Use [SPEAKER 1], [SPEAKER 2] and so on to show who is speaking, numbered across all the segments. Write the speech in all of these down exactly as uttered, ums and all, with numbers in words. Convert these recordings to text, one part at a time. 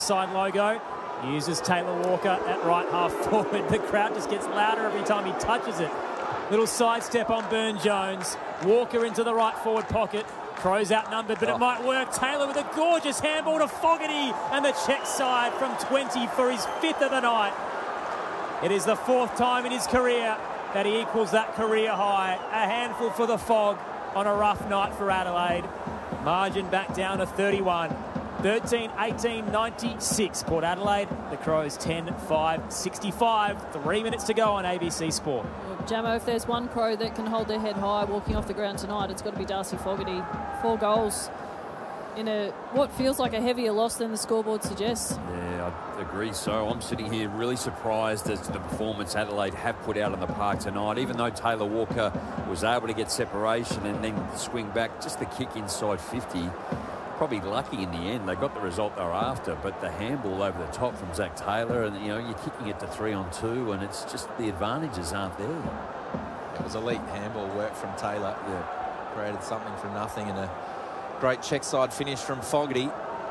[SPEAKER 1] side logo. Uses Taylor Walker at right half forward. The crowd just gets louder every time he touches it. Little sidestep on Burne-Jones. Walker into the right forward pocket. Crows outnumbered, but oh. it might work. Taylor with a gorgeous handball to Fogarty, and the check side from twenty for his fifth of the night. It is the fourth time in his career that he equals that career high. A handful for the Fog on a rough night for Adelaide. Margin back down to thirty-one. thirteen eighteen ninety-six. Port Adelaide, the Crows ten five sixty-five. Three minutes to go on A B C Sport.
[SPEAKER 2] Well, Jamo, if there's one Crow that can hold their head high walking off the ground tonight, it's got to be Darcy Fogarty. Four goals in a what feels like a heavier loss than the scoreboard suggests.
[SPEAKER 3] Yeah, I agree. So I'm sitting here really surprised as to the performance Adelaide have put out on the park tonight. Even though Taylor Walker was able to get separation and then swing back, just the kick inside fifty. Probably lucky in the end. They got the result they were after, but the handball over the top from Zach Taylor, and you know you're kicking it to three on two, and it's just the advantages aren't there.
[SPEAKER 4] It was elite handball work from Taylor. Yeah, created something from nothing, and a great check side finish from Fogarty.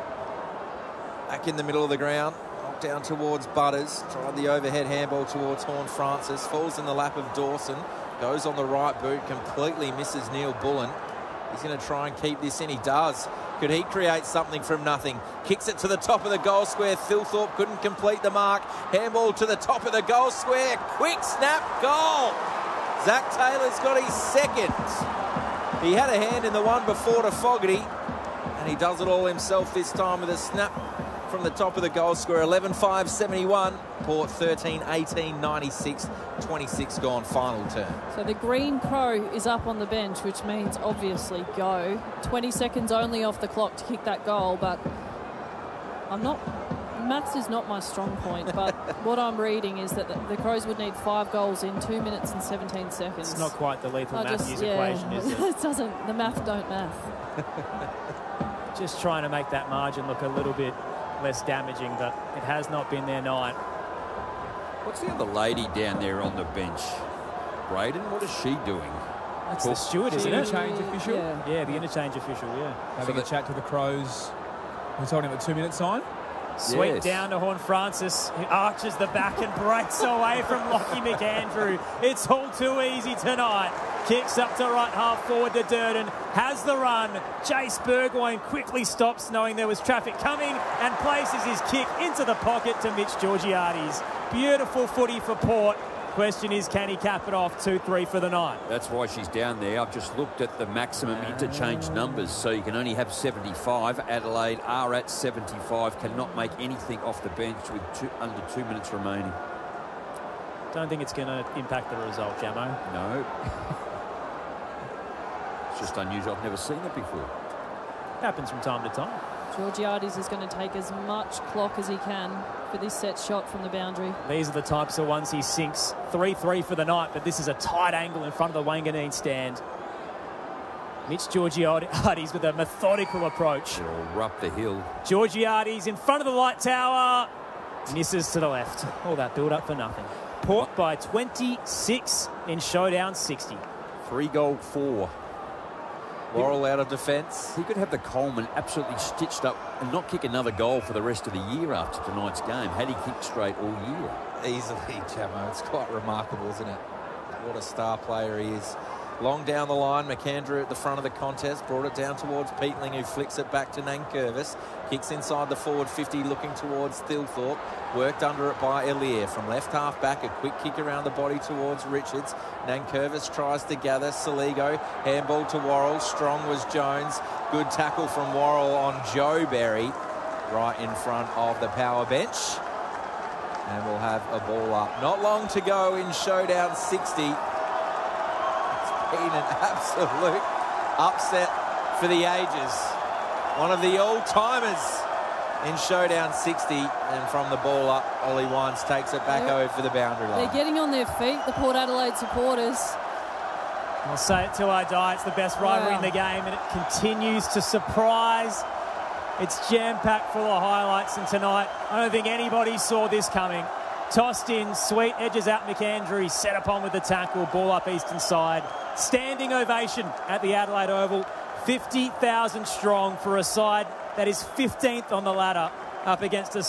[SPEAKER 4] Back in the middle of the ground, knocked down towards Butters. Tried the overhead handball towards Horne-Francis. Falls in the lap of Dawson. Goes on the right boot. Completely misses Neil Bullen. He's going to try and keep this in. He does. Could he create something from nothing? Kicks it to the top of the goal square. Thilthorpe couldn't complete the mark. Handball to the top of the goal square. Quick snap goal. Zach Taylor's got his second. He had a hand in the one before to Fogarty, and he does it all himself this time with a snap from the top of the goal square. eleven five seventy-one. Port thirteen eighteen ninety-six. twenty-six gone, final turn.
[SPEAKER 2] So the Green Crow is up on the bench, which means obviously go. twenty seconds only off the clock to kick that goal, but I'm not... Maths is not my strong point, but what I'm reading is that the, the Crows would need five goals in two minutes and seventeen seconds.
[SPEAKER 1] It's not quite the lethal
[SPEAKER 2] I
[SPEAKER 1] Matthews
[SPEAKER 2] just, yeah,
[SPEAKER 1] equation, is it?
[SPEAKER 2] It doesn't. The math don't math.
[SPEAKER 1] Just trying to make that margin look a little bit less damaging, but it has not been their night.
[SPEAKER 3] What's the other lady down there on the bench? Braden, what is she doing?
[SPEAKER 1] That's the steward, isn't it?
[SPEAKER 5] Interchange official?
[SPEAKER 2] Yeah.
[SPEAKER 1] Yeah, the interchange official, yeah.
[SPEAKER 5] Having
[SPEAKER 3] So
[SPEAKER 5] a chat to the Crows. Who's holding him at two-minute sign?
[SPEAKER 1] Sweep
[SPEAKER 3] Yes.
[SPEAKER 1] down to Horne-Francis, who arches the back and breaks away from Lockie McAndrew. It's all too easy tonight. Kicks up to right half forward to Durden. Has the run. Jace Burgoyne quickly stops, knowing there was traffic coming, and places his kick into the pocket to Mitch Georgiades. Beautiful footy for Port. Question is, can he cap it off? two three for the night.
[SPEAKER 3] That's why she's down there. I've just looked at the maximum interchange numbers, so you can only have seventy-five. Adelaide are at seventy-five, cannot make anything off the bench with two, under two minutes remaining.
[SPEAKER 1] Don't think it's going to impact the result, Jamo.
[SPEAKER 3] No. It's just unusual. I've never seen it before.
[SPEAKER 1] Happens from time to time.
[SPEAKER 2] Georgiades is going to take as much clock as he can for this set shot from the boundary.
[SPEAKER 1] These are the types of ones he sinks. three three for the night, but this is a tight angle in front of the Wanganeen stand. Mitch Georgiades with a methodical approach.
[SPEAKER 3] It'll roll up the hill.
[SPEAKER 1] Georgiades in front of the light tower. Misses to the left. All that build-up for nothing. Port by twenty-six in showdown sixty.
[SPEAKER 3] Three goal four.
[SPEAKER 4] Worrell out of defence.
[SPEAKER 3] He could have the Coleman absolutely stitched up and not kick another goal for the rest of the year after tonight's game, had he kicked straight all year.
[SPEAKER 4] Easily, Jamo. It's quite remarkable, isn't it? What a star player he is. Long down the line, McAndrew at the front of the contest, brought it down towards Peatling, who flicks it back to Nankervis. Kicks inside the forward fifty, looking towards Thilthorpe. Worked under it by Elia. From left half back, a quick kick around the body towards Richards. Nankervis tries to gather. Saligo, handball to Worrell. Strong was Jones. Good tackle from Worrell on Joe Berry, right in front of the power bench. And we'll have a ball up. Not long to go in showdown sixty. Been an absolute upset for the ages. One of the old-timers in showdown sixty, and from the ball up, Ollie Wines takes it back
[SPEAKER 2] They're,
[SPEAKER 4] over for the boundary line.
[SPEAKER 2] They're getting on their feet, the Port Adelaide supporters.
[SPEAKER 1] I'll say it till I die. It's the best rivalry
[SPEAKER 2] Wow.
[SPEAKER 1] in the game, and it continues to surprise. It's jam-packed full of highlights, and tonight I don't think anybody saw this coming. Tossed in, sweet, edges out McAndrew, set upon with the tackle, ball up eastern side. Standing ovation at the Adelaide Oval. fifty thousand strong for a side that is fifteenth on the ladder. up against a